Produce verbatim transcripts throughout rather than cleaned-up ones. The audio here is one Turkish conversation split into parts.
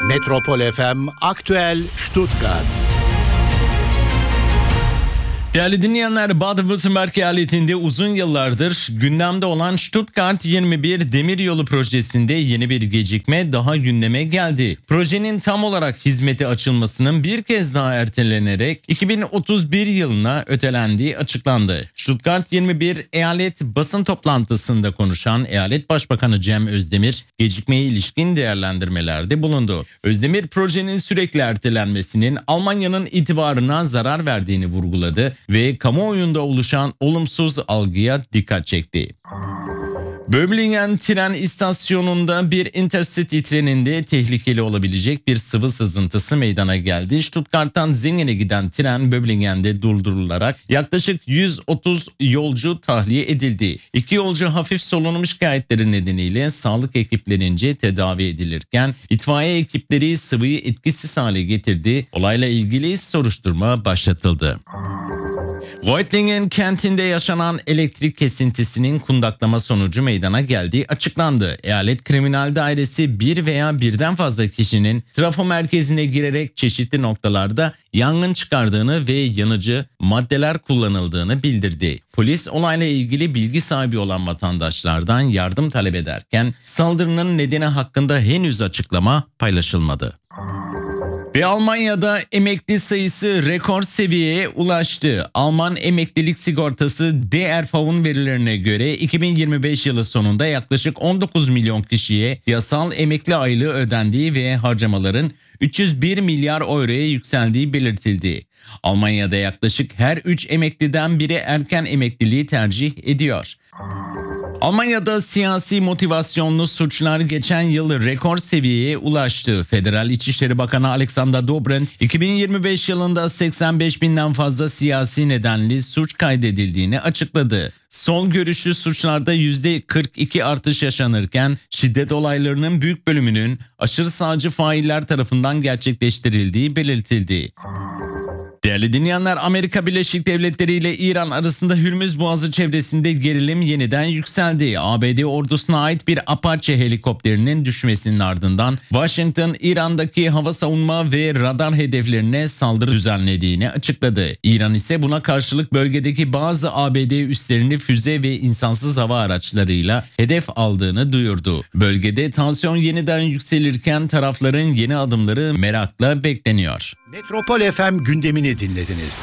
Metropol F M Aktüel Stuttgart. Değerli dinleyenler, Baden-Württemberg eyaletinde uzun yıllardır gündemde olan Stuttgart yirmi bir demiryolu projesinde yeni bir gecikme daha gündeme geldi. Projenin tam olarak hizmete açılmasının bir kez daha ertelenerek iki bin otuz bir yılına ötelendiği açıklandı. Stuttgart yirmi bir eyalet basın toplantısında konuşan Eyalet Başbakanı Cem Özdemir gecikmeye ilişkin değerlendirmelerde bulundu. Özdemir projenin sürekli ertelenmesinin Almanya'nın itibarına zarar verdiğini vurguladı ve kamuoyunda oluşan olumsuz algıya dikkat çekti. Böblingen tren istasyonunda bir Intercity treninde tehlikeli olabilecek bir sıvı sızıntısı meydana geldi. Stuttgart'tan Zingen'e giden tren Böblingen'de durdurularak yaklaşık yüz otuz yolcu tahliye edildi. İki yolcu hafif solunum şikayetleri nedeniyle sağlık ekiplerince tedavi edilirken itfaiye ekipleri sıvıyı etkisiz hale getirdi. Olayla ilgili soruşturma başlatıldı. Reutlingen kentinde yaşanan elektrik kesintisinin kundaklama sonucu meydana geldiği açıklandı. Eyalet Kriminal Dairesi bir veya birden fazla kişinin trafo merkezine girerek çeşitli noktalarda yangın çıkardığını ve yanıcı maddeler kullanıldığını bildirdi. Polis olayla ilgili bilgi sahibi olan vatandaşlardan yardım talep ederken saldırının nedeni hakkında henüz açıklama paylaşılmadı. Ve Almanya'da emekli sayısı rekor seviyeye ulaştı. Alman emeklilik sigortası D R V'un verilerine göre iki bin yirmi beş yılı sonunda yaklaşık on dokuz milyon kişiye yasal emekli aylığı ödendiği ve harcamaların üç yüz bir milyar euroya yükseldiği belirtildi. Almanya'da yaklaşık her üç emekliden biri erken emekliliği tercih ediyor. Almanya'da siyasi motivasyonlu suçlar geçen yıl rekor seviyeye ulaştı. Federal İçişleri Bakanı Alexander Dobrindt iki bin yirmi beş yılında seksen beş binden fazla siyasi nedenli suç kaydedildiğini açıkladı. Sol görüşlü suçlarda yüzde kırk iki artış yaşanırken şiddet olaylarının büyük bölümünün aşırı sağcı failler tarafından gerçekleştirildiği belirtildi. Değerli dinleyenler, Amerika Birleşik Devletleri ile İran arasında Hürmüz Boğazı çevresinde gerilim yeniden yükseldi. A B D ordusuna ait bir Apache helikopterinin düşmesinin ardından Washington, İran'daki hava savunma ve radar hedeflerine saldırı düzenlediğini açıkladı. İran ise buna karşılık bölgedeki bazı A B D üslerini füze ve insansız hava araçlarıyla hedef aldığını duyurdu. Bölgede tansiyon yeniden yükselirken tarafların yeni adımları merakla bekleniyor. Metropol F M gündemini dinlediniz.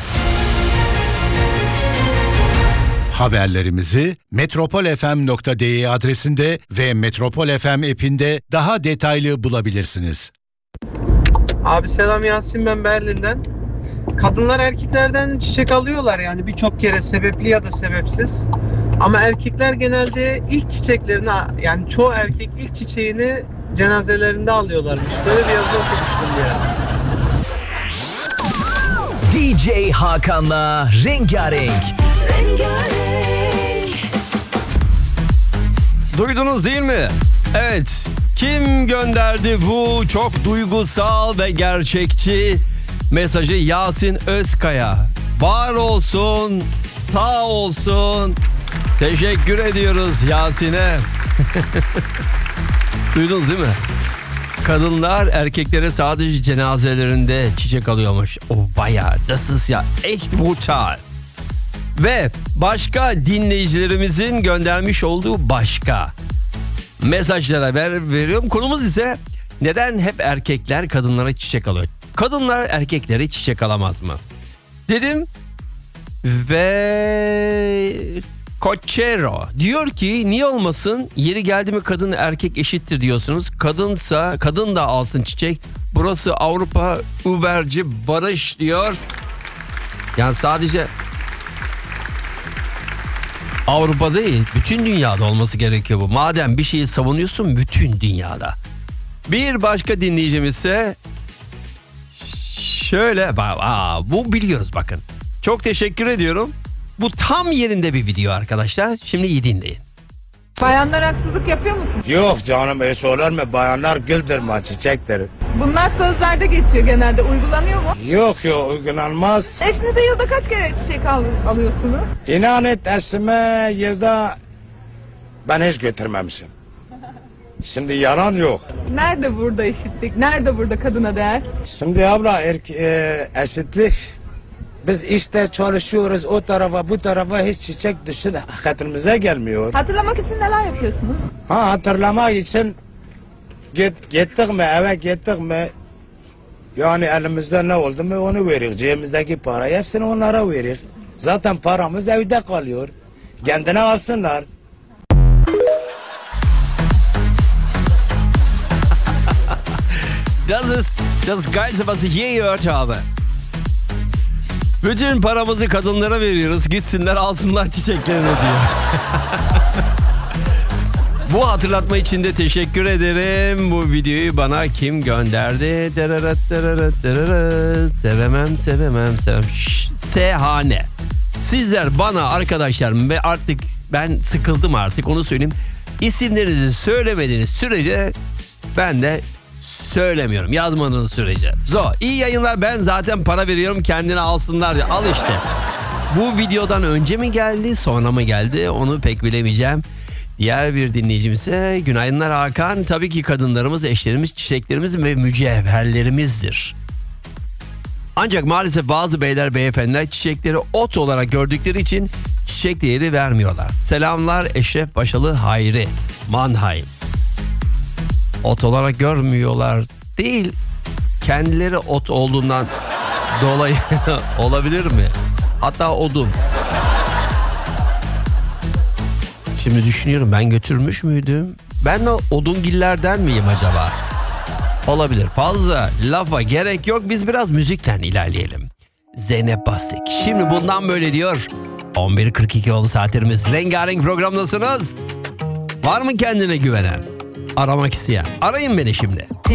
Haberlerimizi metropol f m nokta d e adresinde ve Metropol F M app'inde daha detaylı bulabilirsiniz. Abi selam, Yasin ben Berlin'den. Kadınlar erkeklerden çiçek alıyorlar yani birçok kere, sebepli ya da sebepsiz. Ama erkekler genelde ilk çiçeklerini, yani çoğu erkek ilk çiçeğini cenazelerinde alıyorlarmış. Böyle bir yazı okumuştum yani. D J Hakan'la Rengarenk. Rengarenk. Duydunuz değil mi? Evet. Kim gönderdi bu çok duygusal ve gerçekçi mesajı? Yasin Özkaya. Var olsun, sağ olsun. Teşekkür ediyoruz Yasin'e. Duydunuz değil mi? Kadınlar erkeklere sadece cenazelerinde çiçek alıyormuş. O bayağı das ya echt brutal. Ve başka dinleyicilerimizin göndermiş olduğu başka mesajlara ver, veriyorum. Konumuz ise neden hep erkekler kadınlara çiçek alıyor? Kadınlar erkeklere çiçek alamaz mı? Dedim ve Cochero diyor ki niye olmasın, yeri geldi mi kadın erkek eşittir diyorsunuz. Kadınsa kadın da alsın çiçek. Burası Avrupa, Uberci barış diyor. Yani sadece Avrupa değil, bütün dünyada olması gerekiyor bu. Madem bir şeyi savunuyorsun, bütün dünyada. Bir başka dinleyicimiz ise şöyle, aa, bu biliyoruz bakın. Çok teşekkür ediyorum. Bu tam yerinde bir video arkadaşlar. Şimdi iyi dinleyin. Bayanlar haksızlık yapıyor musun? Yok canım, hiç olur mu? Bayanlar güldür mü, çiçektir. Bunlar sözlerde geçiyor genelde. Uygulanıyor mu? Yok yok, uygulanmaz. Eşinize yılda kaç kere çiçek al- alıyorsunuz? İnan et, eşime yılda ben hiç götürmemişim. Şimdi yalan yok. Nerede burada eşitlik? Nerede burada kadına değer? Şimdi abla erke, e, eşitlik. Biz işte çalışıyoruz o tarafa bu tarafa hiç çiçek düşün hatırımıza gelmiyor. Hatırlamak için neler yapıyorsunuz? Ha hatırlamak için git, gittik mi eve gittik mi yani elimizde ne oldu mu onu veririk. Cebimizdeki parayı hepsini onlara veririk. Zaten paramız evde kalıyor. Kendine alsınlar. Das ist das Geilste, was ich je gehört habe. Bütün paramızı kadınlara veriyoruz. Gitsinler alsınlar çiçeklerini diyor. Bu hatırlatma için de teşekkür ederim. Bu videoyu bana kim gönderdi? Dararat, dararat, dararat. Sevemem, sevemem, sevemem. Şşş, Sehane. Sizler bana arkadaşlar ve artık ben sıkıldım artık onu söyleyeyim. İsimlerinizi söylemediğiniz sürece ben de söylemiyorum. Yazmadığınız sürece. Zo, iyi yayınlar, ben zaten para veriyorum kendine alsınlar. Al işte. Bu videodan önce mi geldi sonra mı geldi onu pek bilemeyeceğim. Diğer bir dinleyicimse günaydınlar Hakan. Tabii ki kadınlarımız, eşlerimiz, çiçeklerimiz ve mücevherlerimizdir. Ancak maalesef bazı beyler beyefendiler çiçekleri ot olarak gördükleri için çiçek değeri vermiyorlar. Selamlar Eşref Başalı Hayri, Mannheim. Ot olarak görmüyorlar değil, kendileri ot olduğundan dolayı olabilir mi? Hatta odun. Şimdi düşünüyorum, ben götürmüş müydüm? Ben de odungillerden miyim acaba? Olabilir. Fazla lafa gerek yok. Biz biraz müzikten ilerleyelim. Zeynep Bastık. Şimdi bundan böyle diyor. on bir kırk iki oldu saatlerimiz. Rengarenk programdasınız. Var mı kendine güvenen? Aramak isteyen? Arayın beni şimdi.